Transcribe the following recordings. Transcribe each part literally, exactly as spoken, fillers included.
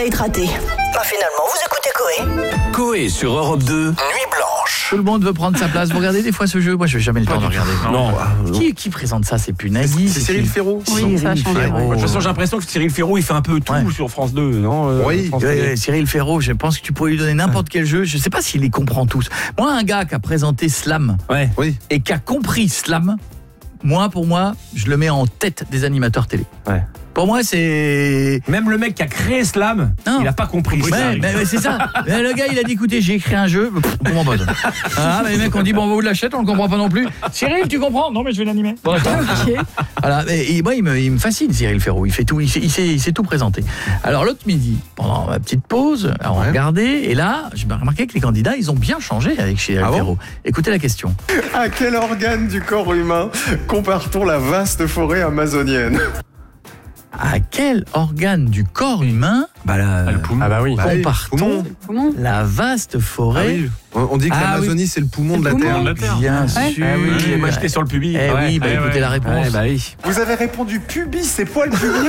date raté. Bah finalement, vous écoutez Coé. Coé sur Europe deux, Nuit Blanche. Tout le monde veut prendre sa place. Vous regardez des fois ce jeu? Moi, je n'ai jamais le temps de regarder. Non. Qui, qui présente ça? C'est plus Nagui. C'est Cyril Ferraud. Oui, ça a changé. Ferraud. Ouais. De toute façon, j'ai l'impression que Cyril Ferraud, il fait un peu tout Ouais. sur France deux, non euh, Oui, France ouais, télé. ouais, Cyril Ferraud, je pense que tu pourrais lui donner n'importe quel jeu. Je ne sais pas s'il les comprend tous. Moi, un gars qui a présenté Slam Ouais. Oui. et qui a compris Slam, moi, pour moi, je le mets en tête des animateurs télé. Ouais. Pour moi, c'est... Même le mec qui a créé Slam, Non. il a pas compris. ça. Ouais, mais, mais c'est ça. Mais le gars, il a dit, écoutez, j'ai écrit un jeu. Pff, on comprend pas. ça. Ah, mais les mecs ont dit, bon, on vous l'achète, on le comprend pas non plus. Cyril, tu comprends? Non, mais je vais l'animer. Bon, d'accord. Voilà, et, et moi, il me, il me fascine, Cyril Ferraud. Il fait tout, il sait, il sait, il sait tout présenter. Alors, l'autre midi, pendant ma petite pause, on Ouais. regardait, et là, j'ai remarqué que les candidats, ils ont bien changé avec Cyril Ah bon Ferraud. Écoutez la question. À quel organe du corps humain compare-t-on la vaste forêt amazonienne? À quel organe du corps humain Bah là, le poumon. ah bah oui. Bah oui, compare-t-on poumon. Comment? la vaste forêt? Ah oui. On on dit que Ah l'Amazonie, c'est le poumon de la Le Terre. poumon. La Terre. Bien Ouais. sûr. Ah oui, moi j'étais sur le pubis. Eh oui, bah, écoutez la réponse. Ouais, bah oui. Vous avez répondu pubis, c'est poils pubiens.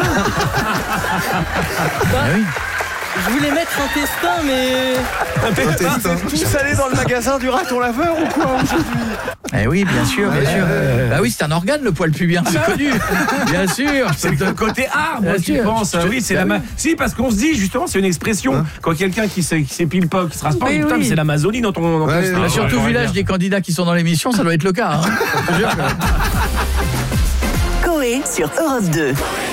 Ah oui. Je voulais mettre un testin, mais... Intestin. Tous allés dans le magasin du raton laveur ou quoi aujourd'hui? Eh oui, bien sûr, bien sûr. Bah oui, c'est un organe, le poil pubien, c'est connu. Bien sûr. C'est le côté art, moi, Bien qui sûr. pense. Je- Oui, c'est bah la ma- oui. Si, parce qu'on se dit, justement, c'est une expression. Hein Quand quelqu'un qui se- qui s'épile pas, qui se rase pas, on Oui, dit, putain, oui. mais c'est l'Amazonie dans ton. Dans ton Ouais, style. ouais, Bah, surtout Ouais, vu l'âge ouais. des candidats qui sont dans l'émission, ça doit être le cas. Hein. Je te jure que- Coé sur Europe deux.